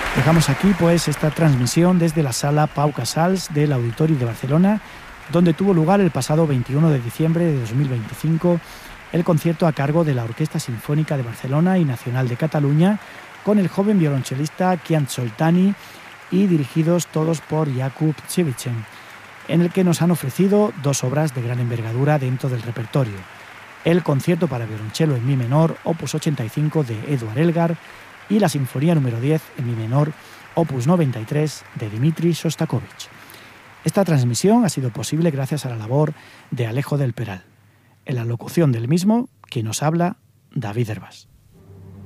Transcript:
Dejamos aquí pues esta transmisión desde la sala Pau Casals del Auditori de Barcelona, donde tuvo lugar el pasado 21 de diciembre de 2025 el concierto a cargo de la Orquesta Sinfónica de Barcelona y Nacional de Cataluña, con el joven violonchelista Kian Soltani y dirigidos todos por Jakub Cevicen, en el que nos han ofrecido dos obras de gran envergadura dentro del repertorio: el concierto para violonchelo en mi menor, opus 85 de Eduard Elgar, y la Sinfonía número 10 en mi menor, opus 93 de Dmitri Shostakovich. Esta transmisión ha sido posible gracias a la labor de Alejo del Peral. En la locución del mismo, quien nos habla, David Hervás.